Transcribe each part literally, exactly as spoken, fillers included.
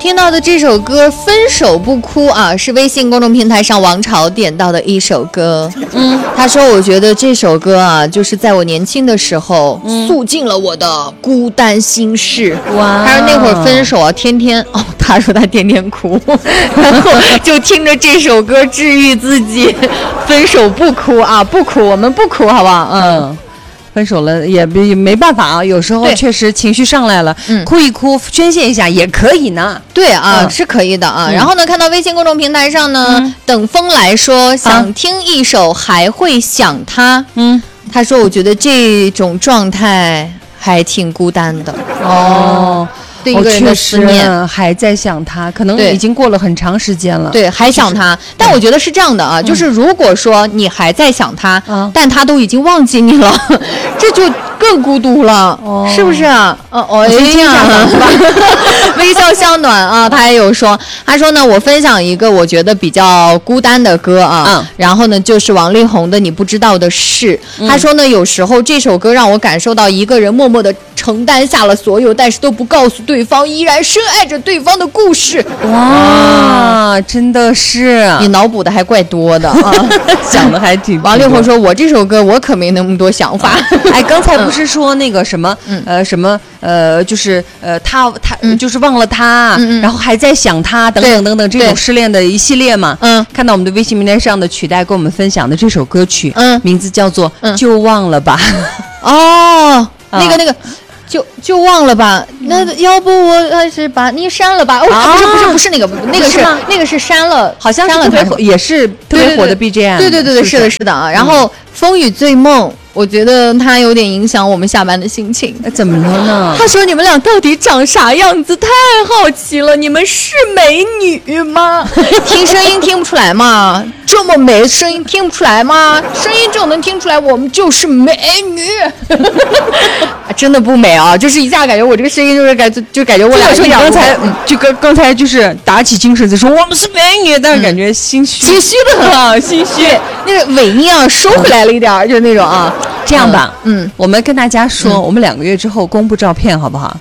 听到的这首歌《分手不哭》啊，是微信公众平台上王朝点到的一首歌。嗯，他说我觉得这首歌啊，就是在我年轻的时候、嗯、诉尽了我的孤单心事。哇！他说那会儿分手啊，天天哦，他说他天天哭，然后就听着这首歌治愈自己。分手不哭啊，不哭，我们不哭，好不好？嗯。嗯分手了也没没办法啊，有时候确实情绪上来了，嗯，哭一哭宣泄一下也可以呢。 对啊、嗯，是可以的啊、嗯。然后呢，看到微信公众平台上呢，嗯、等风来说想听一首还会想他，嗯，他说我觉得这种状态还挺孤单的哦。对一个人的思念、 哦、还在想他，可能已经过了很长时间了。 对，还想他，但我觉得是这样的啊，嗯、就是如果说你还在想他、嗯，但他都已经忘记你了，这就更孤独了，哦、是不是啊？哦哦，哎呀，微笑向暖啊，他也有说，他说呢，我分享一个我觉得比较孤单的歌啊，嗯、然后呢就是王力宏的《你不知道的事》，嗯、他说呢，有时候这首歌让我感受到一个人默默的承担下了所有，但是都不告诉对方，依然深爱着对方的故事。 哇，真的是你脑补的还怪多的啊， 想的还挺多。 王力宏说：“我这首歌我可没那么多想法。啊” 哎，刚才不是说那个什么，嗯、呃，什么呃，就是呃，他他、嗯、就是忘了他、嗯，然后还在想他，等等等等这种失恋的一系列嘛。嗯，看到我们的微信平台上的曲带跟我们分享的这首歌曲，嗯，名字叫做《嗯、就忘了吧》。 哦，那个那个。就就忘了吧，那要不我还是把你删了吧？哦，啊、不是不是不是那个，那个是那个是删了， 好像删了特别也是特别火的 B G M。 对对对对，是的是的啊。然后《风雨醉梦》，我觉得它有点影响我们下班的心情。 怎么了呢？ 他说你们俩到底长啥样子？太好奇了，你们是美女吗？听声音听不出来吗？这么美的声音听不出来吗？声音就能听出来，我们就是美女。真的不美啊，就是一下感觉我这个声音就是感就感觉我俩说你刚才就刚刚才就是打起精神在说我们是美女，但是感觉心虚， 心虚的很，心虚。那个尾音啊收回来了一点，嗯、就是那种啊。 这样吧，嗯，我们跟大家说，嗯、我们两个月之后公布照片好不好？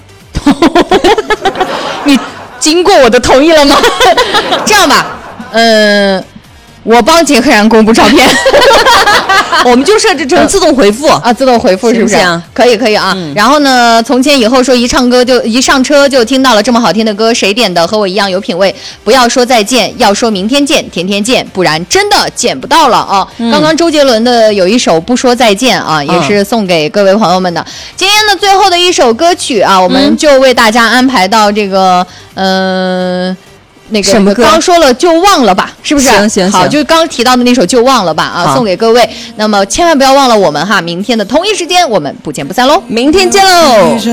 你经过我的同意了吗？这样吧，嗯。我帮杰克然公布照片， 我们就设置成自动回复、嗯、 啊，自动回复是不是？ 行行可以可以啊、嗯。然后呢，从前以后说一唱歌就一上车就听到了这么好听的歌，谁点的？和我一样有品味。不要说再见，要说明天见，天天见，不然真的见不到了啊。嗯、刚刚周杰伦的有一首《不说再见》啊，也是送给各位朋友们的。嗯、今天的最后的一首歌曲啊，我们就为大家安排到这个嗯。呃那个什么歌？ 刚说了就忘了吧，是不是？ 行行好，就是刚提到的那首就忘了吧啊，送给各位。那么千万不要忘了我们哈，明天的同一时间我们不见不散喽， 明天见喽。